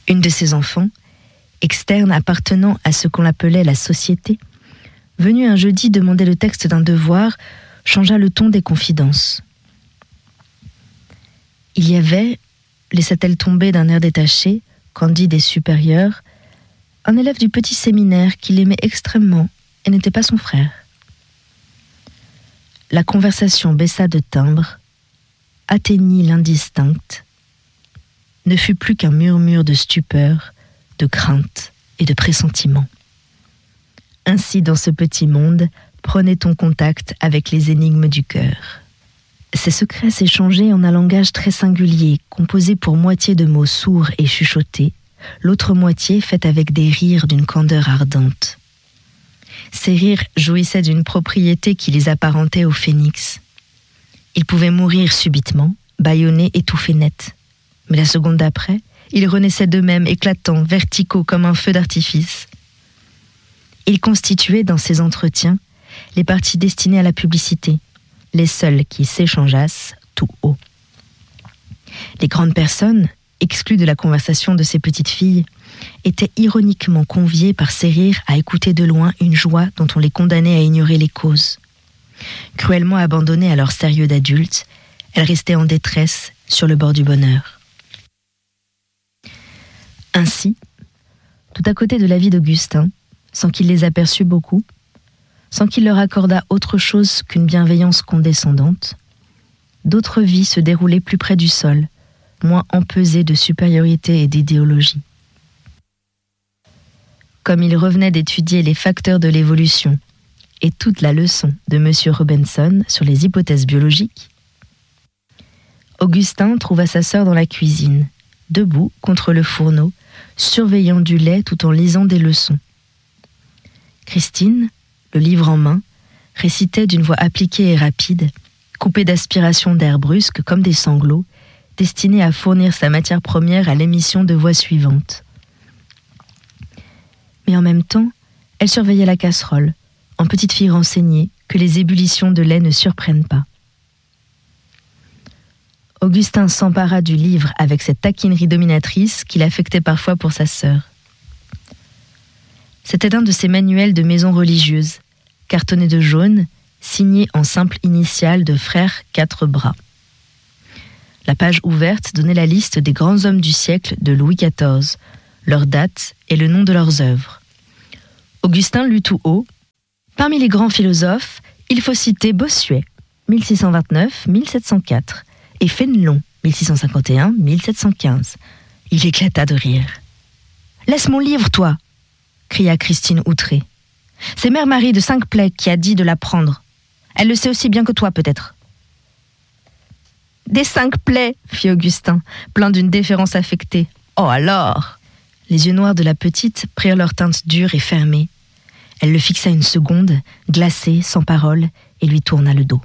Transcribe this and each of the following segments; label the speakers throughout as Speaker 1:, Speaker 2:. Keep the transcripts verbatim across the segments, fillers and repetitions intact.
Speaker 1: Une de ses enfants, externe appartenant à ce qu'on appelait la société, venue un jeudi demander le texte d'un devoir, changea le ton des confidences. Il y avait, laissa-t-elle tomber d'un air détaché, candide et supérieur, un élève du petit séminaire qui l'aimait extrêmement et n'était pas son frère. La conversation baissa de timbre, atteignit l'indistinct, ne fut plus qu'un murmure de stupeur, de crainte et de pressentiment. Ainsi, dans ce petit monde, prenait-on contact avec les énigmes du cœur. Ces secrets s'échangeaient en un langage très singulier, composé pour moitié de mots sourds et chuchotés, l'autre moitié faite avec des rires d'une candeur ardente. Ces rires jouissaient d'une propriété qui les apparentait au phénix. Ils pouvaient mourir subitement, bâillonnés, étouffés net. Mais la seconde d'après, ils renaissaient d'eux-mêmes, éclatants, verticaux comme un feu d'artifice. Ils constituaient, dans ces entretiens, les parties destinées à la publicité, les seuls qui s'échangeassent tout haut. Les grandes personnes, exclues de la conversation de ces petites filles, étaient ironiquement conviées par ces rires à écouter de loin une joie dont on les condamnait à ignorer les causes. Cruellement abandonnées à leur sérieux d'adultes, elles restaient en détresse sur le bord du bonheur. Ainsi, tout à côté de la vie d'Augustin, sans qu'il les aperçût beaucoup, sans qu'il leur accordât autre chose qu'une bienveillance condescendante, d'autres vies se déroulaient plus près du sol, moins empesées de supériorité et d'idéologie. Comme il revenait d'étudier les facteurs de l'évolution et toute la leçon de M. Robinson sur les hypothèses biologiques, Augustin trouva sa sœur dans la cuisine, debout contre le fourneau, surveillant du lait tout en lisant des leçons. Christine, le livre en main, récitait d'une voix appliquée et rapide, coupée d'aspirations d'air brusques comme des sanglots, destinée à fournir sa matière première à l'émission de voix suivante. Mais en même temps, elle surveillait la casserole, en petite fille renseignée, que les ébullitions de lait ne surprennent pas. Augustin s'empara du livre avec cette taquinerie dominatrice qu'il affectait parfois pour sa sœur. C'était un de ces manuels de maison religieuse, cartonné de jaune, signé en simple initiale de frères quatre bras. La page ouverte donnait la liste des grands hommes du siècle de Louis quatorze, leur date et le nom de leurs œuvres. Augustin lut tout haut. Parmi les grands philosophes, il faut citer Bossuet, mille six cent vingt-neuf à mille sept cent quatre, et Fénelon, mille six cent cinquante et un à mille sept cent quinze. Il éclata de rire. « Laisse mon livre, toi !» cria Christine outrée. « C'est Mère Marie de Cinq-Plaies qui a dit de la prendre. Elle le sait aussi bien que toi, peut-être. » « Des Cinq-Plaies !» fit Augustin, plein d'une déférence affectée. « Oh alors !» Les yeux noirs de la petite prirent leur teinte dure et fermée. Elle le fixa une seconde, glacée, sans parole, et lui tourna le dos.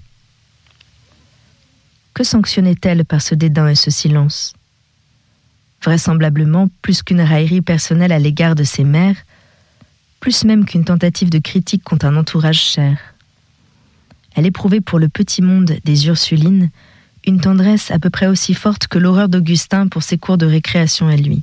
Speaker 1: Que sanctionnait-elle par ce dédain et ce silence ? Vraisemblablement, plus qu'une raillerie personnelle à l'égard de ses mères, plus même qu'une tentative de critique contre un entourage cher. Elle éprouvait pour le petit monde des Ursulines une tendresse à peu près aussi forte que l'horreur d'Augustin pour ses cours de récréation à lui.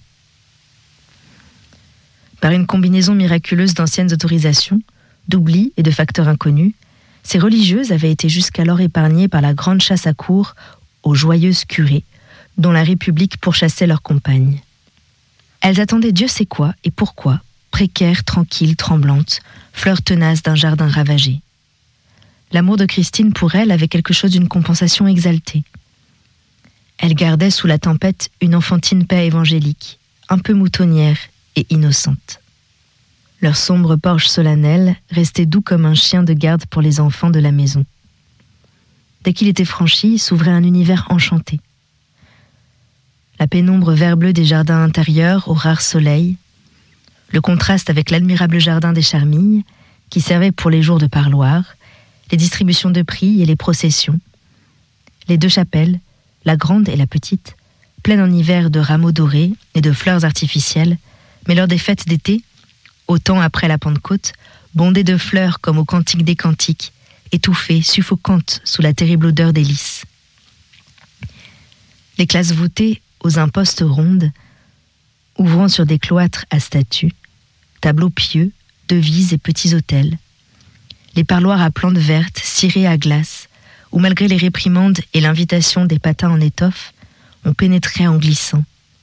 Speaker 1: Par une combinaison miraculeuse d'anciennes autorisations, d'oubli et de facteurs inconnus, ces religieuses avaient été jusqu'alors épargnées par la grande chasse à courre aux joyeuses curées, dont la République pourchassait leurs compagnes. Elles attendaient Dieu sait quoi et pourquoi, précaires, tranquilles, tremblantes, fleurs tenaces d'un jardin ravagé. L'amour de Christine pour elle avait quelque chose d'une compensation exaltée. Elle gardait sous la tempête une enfantine paix évangélique, un peu moutonnière et innocente. Leur sombre porche solennel restait doux comme un chien de garde pour les enfants de la maison. Dès qu'il était franchi, s'ouvrait un univers enchanté. La pénombre vert-bleu des jardins intérieurs au rare soleil, le contraste avec l'admirable jardin des Charmilles, qui servait pour les jours de parloir, les distributions de prix et les processions, les deux chapelles, la grande et la petite, pleines en hiver de rameaux dorés et de fleurs artificielles, mais lors des fêtes d'été, autant après la Pentecôte, bondées de fleurs comme au Cantique des Cantiques, étouffées, suffocantes sous la terrible odeur des lys. Les classes voûtées aux impostes rondes, ouvrant sur des cloîtres à statues, tableaux pieux, devises et petits autels, les parloirs à plantes vertes cirées à glace, où malgré les réprimandes et l'invitation des patins en étoffe, on pénétrait en glissant.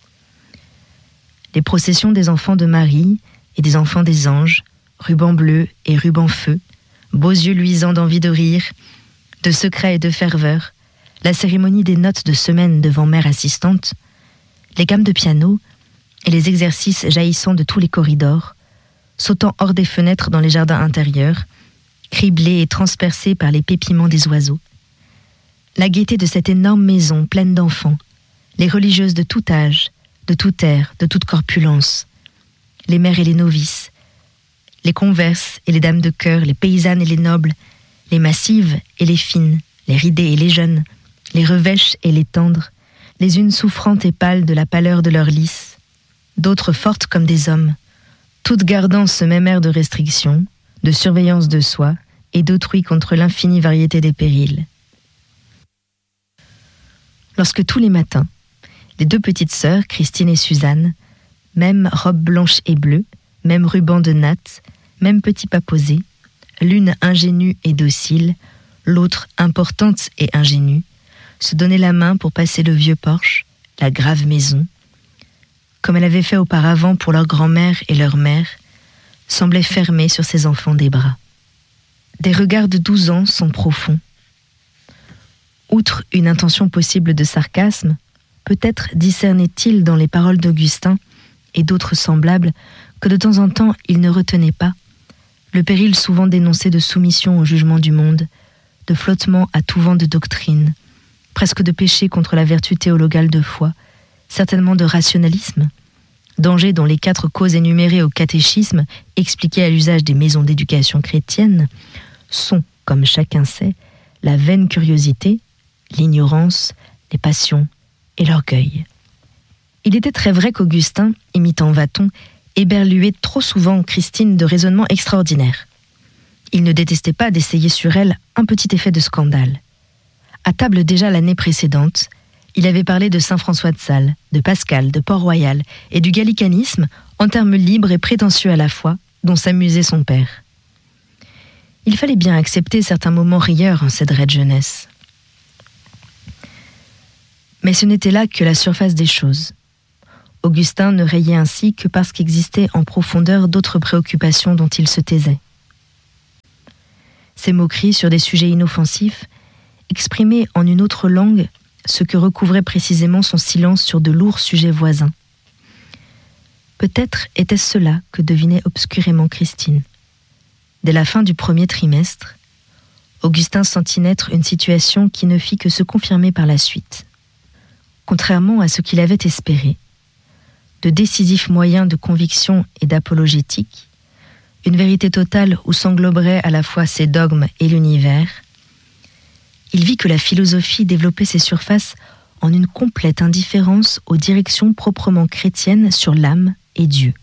Speaker 1: Les processions des enfants de Marie et des enfants des anges, rubans bleus et rubans feu, beaux yeux luisants d'envie de rire, de secret et de ferveur, la cérémonie des notes de semaine devant mère assistante, les gammes de piano et les exercices jaillissant de tous les corridors, sautant hors des fenêtres dans les jardins intérieurs, criblés et transpercés par les pépiments des oiseaux. La gaieté de cette énorme maison pleine d'enfants, les religieuses de tout âge, de tout air, de toute corpulence, les mères et les novices, les converses et les dames de cœur, les paysannes et les nobles, les massives et les fines, les ridées et les jeunes, les revêches et les tendres, les unes souffrantes et pâles de la pâleur de leur lys, d'autres fortes comme des hommes, toutes gardant ce même air de restriction, de surveillance de soi et d'autrui contre l'infinie variété des périls. Lorsque tous les matins, les deux petites sœurs, Christine et Suzanne, même robe blanche et bleue, même ruban de natte, même petit pas posé, l'une ingénue et docile, l'autre importante et ingénue, se donnaient la main pour passer le vieux porche, la grave maison, comme elle avait fait auparavant pour leur grand-mère et leur mère, semblait fermer sur ses enfants des bras. Des regards de douze ans sont profonds. Outre une intention possible de sarcasme, peut-être discernait-il dans les paroles d'Augustin et d'autres semblables que de temps en temps il ne retenait pas, le péril souvent dénoncé de soumission au jugement du monde, de flottement à tout vent de doctrine, presque de péché contre la vertu théologale de foi, certainement de rationalisme, danger dont les quatre causes énumérées au catéchisme, expliquées à l'usage des maisons d'éducation chrétienne, sont, comme chacun sait, la vaine curiosité, l'ignorance, les passions et l'orgueil. Il était très vrai qu'Augustin, imitant Vathon, éberluait trop souvent Christine de raisonnements extraordinaires. Il ne détestait pas d'essayer sur elle un petit effet de scandale. À table déjà l'année précédente, il avait parlé de saint François de Sales, de Pascal, de Port-Royal et du gallicanisme en termes libres et prétentieux à la fois, dont s'amusait son père. Il fallait bien accepter certains moments rieurs en cette raide jeunesse. Mais ce n'était là que la surface des choses. Augustin ne rayait ainsi que parce qu'existaient en profondeur d'autres préoccupations dont il se taisait. Ces moqueries sur des sujets inoffensifs exprimaient en une autre langue ce que recouvrait précisément son silence sur de lourds sujets voisins. Peut-être était-ce cela que devinait obscurément Christine. Dès la fin du premier trimestre, Augustin sentit naître une situation qui ne fit que se confirmer par la suite. Contrairement à ce qu'il avait espéré, de décisifs moyens de conviction et d'apologétique, une vérité totale où s'engloberaient à la fois ses dogmes et l'univers, il vit que la philosophie développait ses surfaces en une complète indifférence aux directions proprement chrétiennes sur l'âme et Dieu.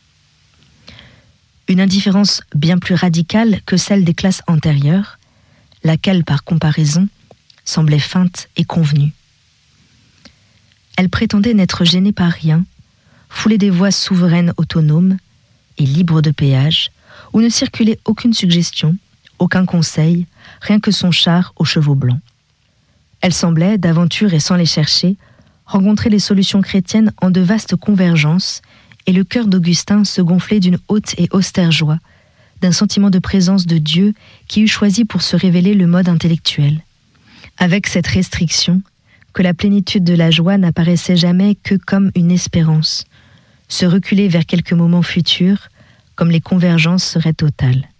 Speaker 1: Une indifférence bien plus radicale que celle des classes antérieures, laquelle, par comparaison, semblait feinte et convenue. Elle prétendait n'être gênée par rien, foulée des voies souveraines autonomes et libres de péage, où ne circulait aucune suggestion, aucun conseil, rien que son char aux chevaux blancs. Elle semblait, d'aventure et sans les chercher, rencontrer les solutions chrétiennes en de vastes convergences, et le cœur d'Augustin se gonflait d'une haute et austère joie, d'un sentiment de présence de Dieu qui eût choisi pour se révéler le mode intellectuel. Avec cette restriction, que la plénitude de la joie n'apparaissait jamais que comme une espérance, se reculer vers quelques moments futurs, comme les convergences seraient totales.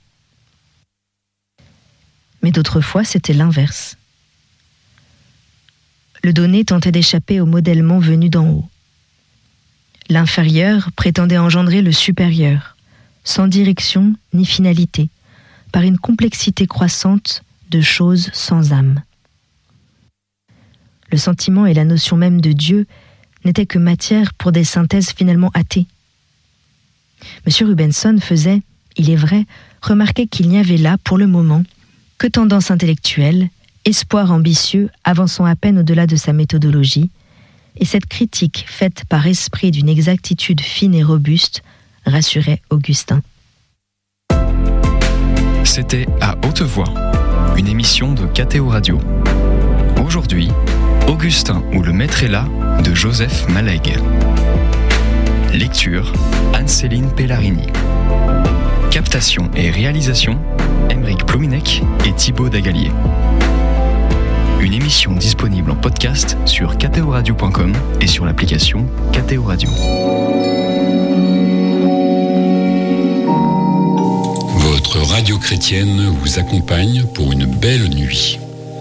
Speaker 1: Mais d'autres fois, c'était l'inverse. Le donné tentait d'échapper au modèlement venu d'en haut. L'inférieur prétendait engendrer le supérieur, sans direction ni finalité, par une complexité croissante de choses sans âme. Le sentiment et la notion même de Dieu n'étaient que matière pour des synthèses finalement athées. M. Rubenson faisait, il est vrai, remarquer qu'il n'y avait là, pour le moment, que tendance intellectuelle, espoir ambitieux avançant à peine au-delà de sa méthodologie, et cette critique, faite par esprit d'une exactitude fine et robuste, rassurait Augustin.
Speaker 2: C'était À Haute Voix, une émission de K T O Radio. Aujourd'hui, Augustin ou le maître est là de Joseph Malègue. Lecture, Anne-Céline Pellarini. Captation et réalisation, Aymeric Plouminec et Thibaut Dagalier. Une émission disponible en podcast sur k t o radio point com et sur l'application K T O Radio.
Speaker 3: Votre radio chrétienne vous accompagne pour une belle nuit.